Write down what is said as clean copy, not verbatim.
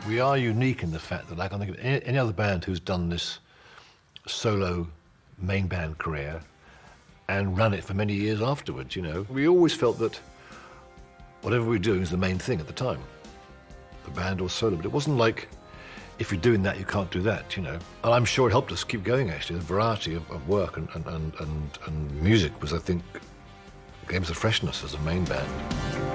We are unique in the fact that I can't think of any other band who's done this solo main band career and run it for many years afterwards, you know. We always felt that whatever we were doing was the main thing at the time, the band or solo, but it wasn't like, if you're doing that, you can't do that, you know. And I'm sure it helped us keep going, actually. The variety of work and music was, I think, gave us a freshness as a main band.